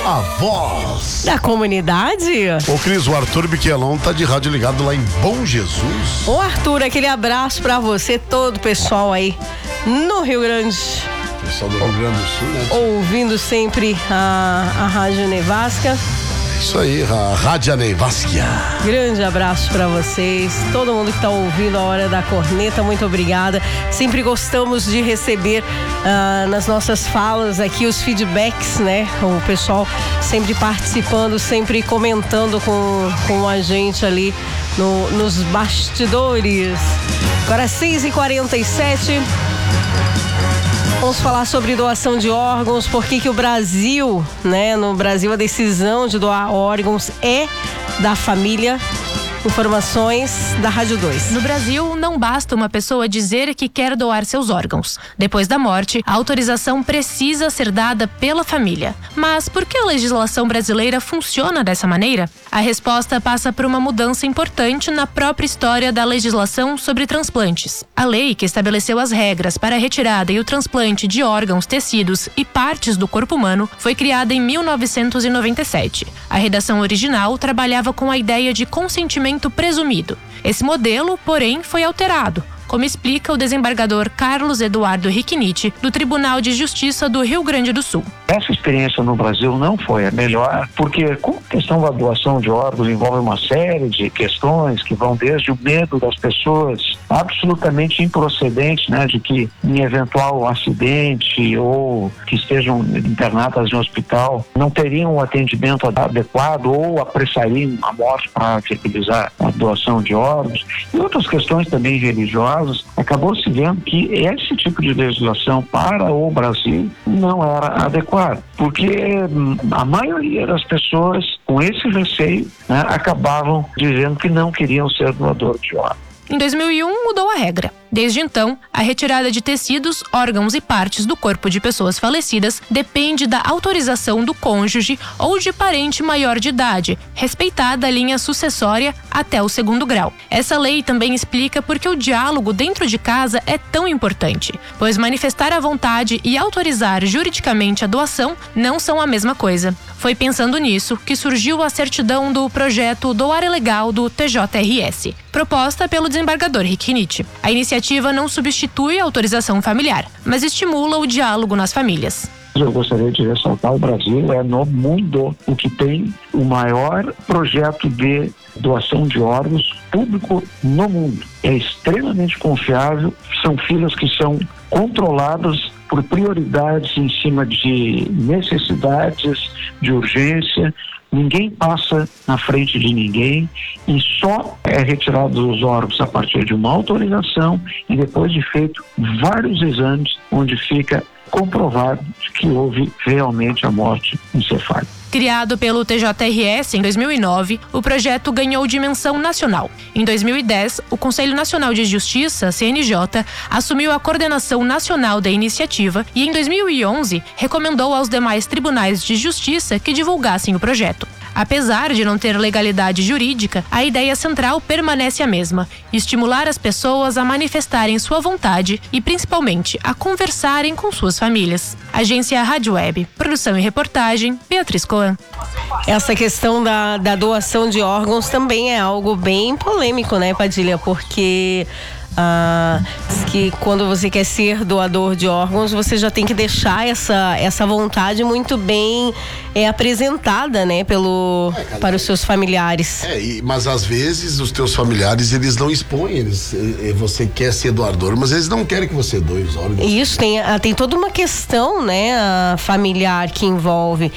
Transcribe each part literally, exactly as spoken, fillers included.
a voz da comunidade. Ô Cris, o Arthur Biquelon tá de rádio ligado lá em Bom Jesus. Ô Arthur, aquele abraço pra você, todo o pessoal aí no Rio Grande. Pessoal do Rio Grande do Sul, né? Ouvindo sempre a, a Rádio Nevasca. Isso aí, a Rádio Nevasca. Grande abraço pra vocês, todo mundo que tá ouvindo a Hora da Corneta, muito obrigada. Sempre gostamos de receber uh, nas nossas falas aqui os feedbacks, né? O pessoal sempre participando, sempre comentando com, com a gente ali no, nos bastidores. Agora seis e quarenta e sete. Vamos falar sobre doação de órgãos, por que que o Brasil, né, no Brasil a decisão de doar órgãos é da família. Informações da Rádio dois. No Brasil, não basta uma pessoa dizer que quer doar seus órgãos. Depois da morte, a autorização precisa ser dada pela família. Mas por que a legislação brasileira funciona dessa maneira? A resposta passa por uma mudança importante na própria história da legislação sobre transplantes. A lei que estabeleceu as regras para a retirada e o transplante de órgãos, tecidos e partes do corpo humano foi criada em mil novecentos e noventa e sete. A redação original trabalhava com a ideia de consentimento presumido. Esse modelo, porém, foi alterado, como explica o desembargador Carlos Eduardo Riquiniti, do Tribunal de Justiça do Rio Grande do Sul. Essa experiência no Brasil não foi a melhor, porque com a questão da doação de órgãos envolve uma série de questões que vão desde o medo das pessoas absolutamente improcedente, né, de que em eventual acidente ou que estejam internadas em hospital não teriam o atendimento adequado ou apressariam a morte para viabilizar a doação de órgãos, e outras questões também religiosas. Acabou se vendo que esse tipo de legislação para o Brasil não era adequado, porque a maioria das pessoas com esse receio, né, acabavam dizendo que não queriam ser doador de órgãos. Em dois mil e um, mudou a regra. Desde então, a retirada de tecidos, órgãos e partes do corpo de pessoas falecidas depende da autorização do cônjuge ou de parente maior de idade, respeitada a linha sucessória até o segundo grau. Essa lei também explica por que o diálogo dentro de casa é tão importante, pois manifestar a vontade e autorizar juridicamente a doação não são a mesma coisa. Foi pensando nisso que surgiu a certidão do projeto Doar é Legal do T J R S, proposta pelo desembargador Riquiniti. A iniciativa não substitui a autorização familiar, mas estimula o diálogo nas famílias. Eu gostaria de ressaltar: o Brasil é no mundo o que tem o maior projeto de doação de órgãos público no mundo. É extremamente confiável, são filas que são controladas por prioridades em cima de necessidades, de urgência. Ninguém passa na frente de ninguém e só é retirado os órgãos a partir de uma autorização e depois de feito vários exames onde fica comprovado que houve realmente a morte encefálica. Criado pelo T J R S em dois mil e nove, o projeto ganhou dimensão nacional. Em dois mil e dez, o Conselho Nacional de Justiça, C N J, assumiu a coordenação nacional da iniciativa e, em dois mil e onze, recomendou aos demais tribunais de justiça que divulgassem o projeto. Apesar de não ter legalidade jurídica, a ideia central permanece a mesma: estimular as pessoas a manifestarem sua vontade e, principalmente, a conversarem com suas famílias. Agência Rádio Web, produção e reportagem, Beatriz Coan. Essa questão da, da doação de órgãos também é algo bem polêmico, né, Padilha? Porque Ah, que quando você quer ser doador de órgãos, você já tem que deixar essa, essa vontade muito bem é, apresentada, né, pelo, é, para os seus familiares. É, e, mas às vezes os teus familiares, eles não expõem, eles, você quer ser doador, mas eles não querem que você doe os órgãos. Isso, tem, tem toda uma questão, né, familiar que envolve.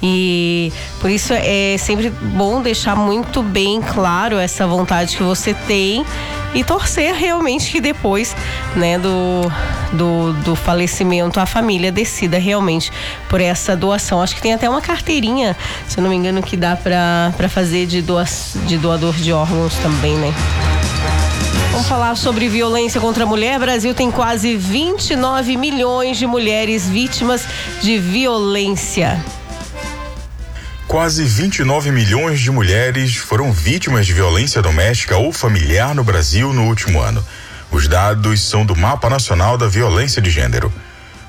E por isso é sempre bom deixar muito bem claro essa vontade que você tem e torcer realmente que depois, né, do, do, do falecimento a família decida realmente por essa doação. Acho que tem até uma carteirinha, se eu não me engano, que dá pra, pra fazer de, doa, de doador de órgãos também, né? Vamos falar sobre violência contra a mulher. O Brasil tem quase vinte e nove milhões de mulheres vítimas de violência. Quase vinte e nove milhões de mulheres foram vítimas de violência doméstica ou familiar no Brasil no último ano. Os dados são do Mapa Nacional da Violência de Gênero.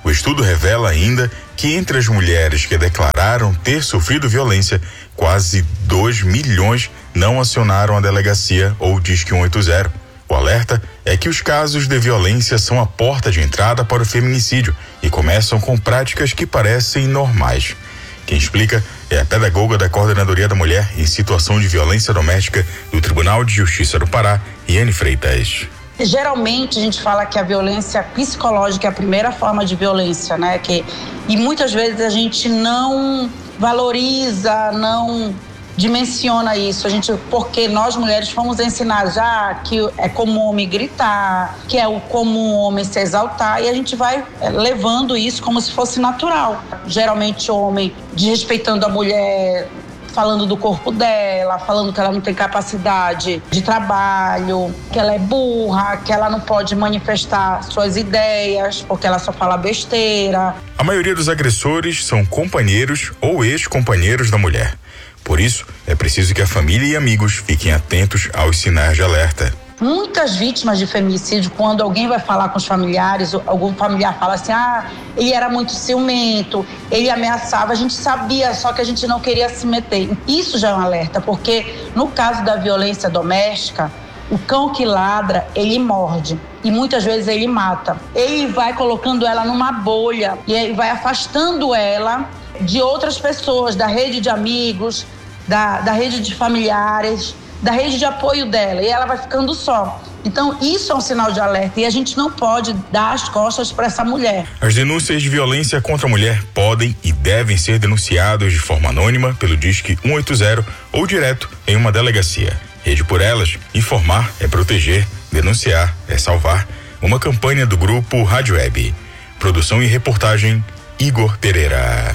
O estudo revela ainda que entre as mulheres que declararam ter sofrido violência, quase dois milhões não acionaram a delegacia ou Disque cento e oitenta. O alerta é que os casos de violência são a porta de entrada para o feminicídio e começam com práticas que parecem normais. Quem explica é a pedagoga da Coordenadoria da Mulher em Situação de Violência Doméstica do Tribunal de Justiça do Pará, Iane Freitas. Geralmente a gente fala que a violência psicológica é a primeira forma de violência, né? Que, e muitas vezes a gente não valoriza, não dimensiona isso. A gente, porque nós mulheres fomos ensinadas já que é comum o homem gritar, que é o comum o homem se exaltar, e a gente vai levando isso como se fosse natural. Geralmente o homem desrespeitando a mulher, falando do corpo dela, falando que ela não tem capacidade de trabalho, que ela é burra, que ela não pode manifestar suas ideias, porque ela só fala besteira. A maioria dos agressores são companheiros ou ex-companheiros da mulher. Por isso, é preciso que a família e amigos fiquem atentos aos sinais de alerta. Muitas vítimas de feminicídio, quando alguém vai falar com os familiares, algum familiar fala assim, ah, ele era muito ciumento, ele ameaçava, a gente sabia, só que a gente não queria se meter. Isso já é um alerta, porque no caso da violência doméstica, o cão que ladra, ele morde e muitas vezes ele mata. Ele vai colocando ela numa bolha e ele vai afastando ela de outras pessoas, da rede de amigos, da, da rede de familiares, da rede de apoio dela, e ela vai ficando só. Então isso é um sinal de alerta e a gente não pode dar as costas para essa mulher. As denúncias de violência contra a mulher podem e devem ser denunciadas de forma anônima pelo Disque cento e oitenta ou direto em uma delegacia. Rede por Elas, informar é proteger, denunciar é salvar. Uma campanha do grupo Rádio Web. Produção e reportagem, Igor Pereira.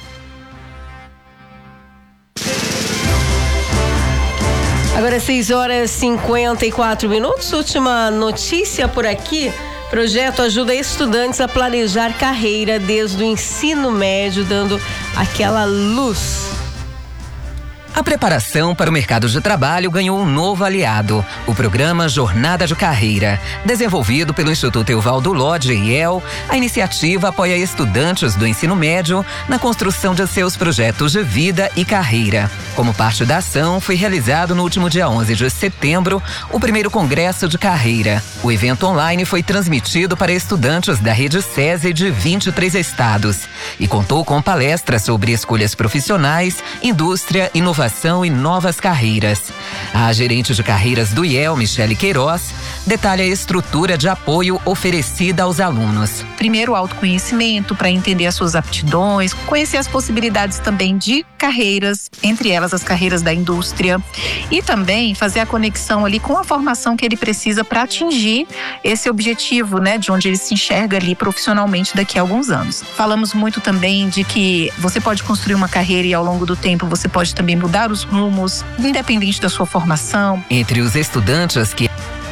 Agora seis horas e cinquenta e quatro minutos, última notícia por aqui. Projeto ajuda estudantes a planejar carreira desde o ensino médio, dando aquela luz. A preparação para o mercado de trabalho ganhou um novo aliado, o programa Jornada de Carreira. Desenvolvido pelo Instituto Evaldo Lodge e I E L, a iniciativa apoia estudantes do ensino médio na construção de seus projetos de vida e carreira. Como parte da ação, foi realizado no último dia onze de setembro o primeiro Congresso de Carreira. O evento online foi transmitido para estudantes da rede SESI de vinte e três estados e contou com palestras sobre escolhas profissionais, indústria, inovação e novas carreiras. A gerente de carreiras do I E L, Michele Queiroz, detalha a estrutura de apoio oferecida aos alunos. Primeiro, o autoconhecimento para entender as suas aptidões, conhecer as possibilidades também de carreiras, entre elas as carreiras da indústria, e também fazer a conexão ali com a formação que ele precisa para atingir esse objetivo, né, de onde ele se enxerga ali profissionalmente daqui a alguns anos. Falamos muito também de que você pode construir uma carreira e ao longo do tempo você pode também mudar os rumos, independente da sua formação. Entre os estudantes que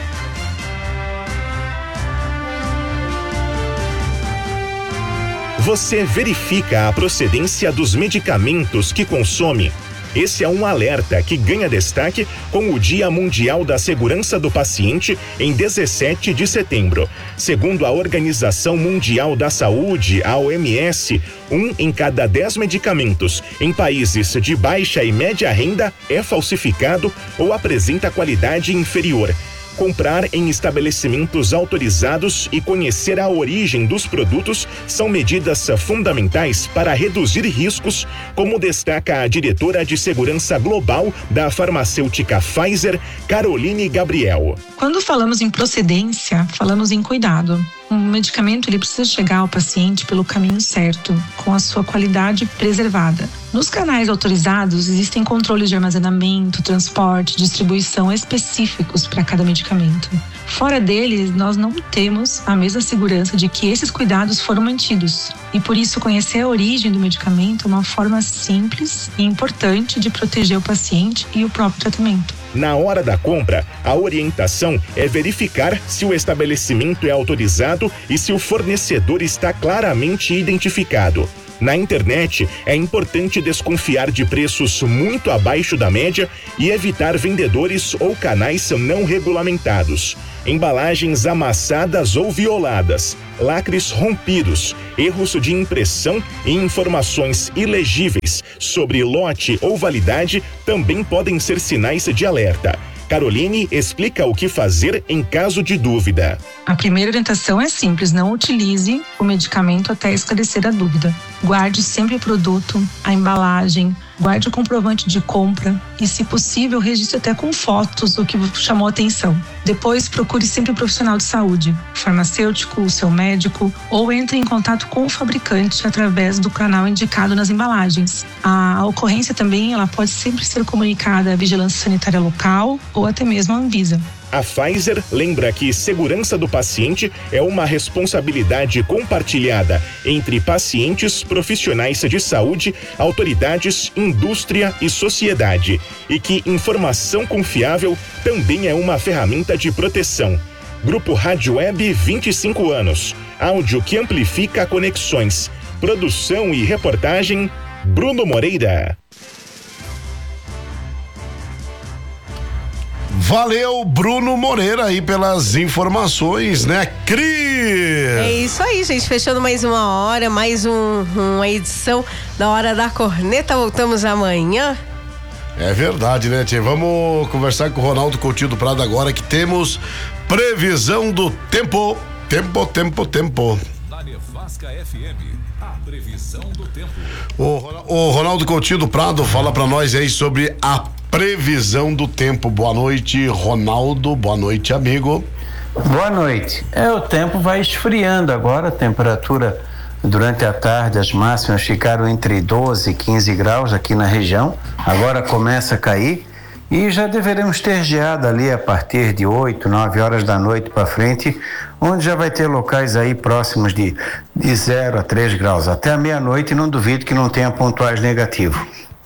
Você verifica a procedência dos medicamentos que consome. Esse é um alerta que ganha destaque com o Dia Mundial da Segurança do Paciente em dezessete de setembro. Segundo a Organização Mundial da Saúde, a O M S, um em cada dez medicamentos em países de baixa e média renda é falsificado ou apresenta qualidade inferior. Comprar em estabelecimentos autorizados e conhecer a origem dos produtos são medidas fundamentais para reduzir riscos, como destaca a diretora de Segurança Global da farmacêutica Pfizer, Caroline Gabriel. Quando falamos em procedência, falamos em cuidado. Um medicamento ele precisa chegar ao paciente pelo caminho certo, com a sua qualidade preservada. Nos canais autorizados existem controles de armazenamento, transporte, distribuição específicos para cada medicamento. Fora deles, nós não temos a mesma segurança de que esses cuidados foram mantidos. E por isso, conhecer a origem do medicamento é uma forma simples e importante de proteger o paciente e o próprio tratamento. Na hora da compra, a orientação é verificar se o estabelecimento é autorizado e se o fornecedor está claramente identificado. Na internet, é importante desconfiar de preços muito abaixo da média e evitar vendedores ou canais não regulamentados. Embalagens amassadas ou violadas, lacres rompidos, erros de impressão e informações ilegíveis sobre lote ou validade também podem ser sinais de alerta. Caroline explica o que fazer em caso de dúvida. A primeira orientação é simples: não utilize o medicamento até esclarecer a dúvida. Guarde sempre o produto, a embalagem, guarde o comprovante de compra e, se possível, registre até com fotos o que chamou a atenção. Depois, procure sempre um profissional de saúde, farmacêutico, o seu médico, ou entre em contato com o fabricante através do canal indicado nas embalagens. A ocorrência também ela pode sempre ser comunicada à Vigilância Sanitária Local ou até mesmo à Anvisa. A Pfizer lembra que segurança do paciente é uma responsabilidade compartilhada entre pacientes, profissionais de saúde, autoridades, indústria e sociedade, e que informação confiável também é uma ferramenta de proteção. Grupo Rádio Web, vinte e cinco anos. Áudio que amplifica conexões. Produção e reportagem, Bruno Moreira. Valeu, Bruno Moreira, aí pelas informações, né, Cris? É isso aí, gente, fechando mais uma hora, mais um, uma edição da Hora da Corneta. Voltamos amanhã. É verdade, né, tia? Vamos conversar com o Ronaldo Coutinho do Prado agora, que temos previsão do tempo. Tempo, tempo, tempo. Na Nevasca F M, a previsão do tempo. O, o Ronaldo Coutinho do Prado fala pra nós aí sobre a previsão do tempo. Boa noite, Ronaldo. Boa noite, amigo. Boa noite. É, o tempo vai esfriando agora, a temperatura durante a tarde, as máximas ficaram entre doze e quinze graus aqui na região, agora começa a cair e já deveremos ter geada ali a partir de oito, nove horas da noite para frente, onde já vai ter locais aí próximos de, de zero a três graus. Até a meia-noite não duvido que não tenha pontuais negativos.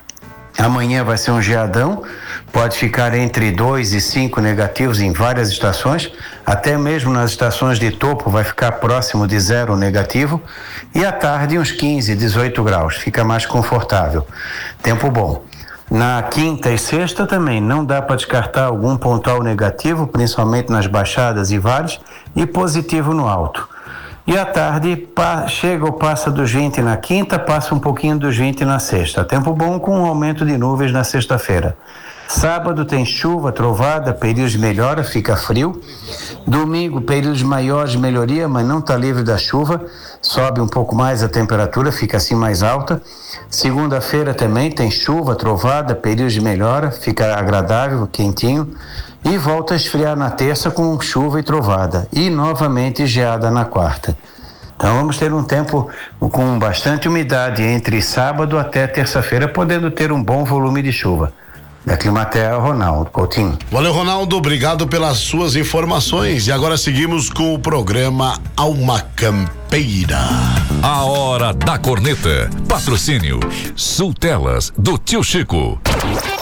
Amanhã vai ser um geadão, pode ficar entre dois e cinco negativos em várias estações, até mesmo nas estações de topo vai ficar próximo de zero negativo, e à tarde uns quinze, dezoito graus, fica mais confortável. Tempo bom. Na quinta e sexta também não dá para descartar algum pontual negativo, principalmente nas baixadas e vales, e positivo no alto. E à tarde pa, chega ou passa dos vinte na quinta, passa um pouquinho dos vinte na sexta. Tempo bom com um aumento de nuvens na sexta-feira. Sábado tem chuva, trovada, períodos de melhora, fica frio. Domingo, períodos maiores de melhoria, mas não está livre da chuva. Sobe um pouco mais a temperatura, fica assim mais alta. Segunda-feira também tem chuva, trovada, períodos de melhora, fica agradável, quentinho. E volta a esfriar na terça com chuva e trovada. E novamente geada na quarta. Então vamos ter um tempo com bastante umidade entre sábado até terça-feira, podendo ter um bom volume de chuva. Da Climaterra, Ronaldo Coutinho. Valeu, Ronaldo, obrigado pelas suas informações. E agora seguimos com o programa Alma Campeira. A Hora da Corneta. Patrocínio Sultelas do Tio Chico.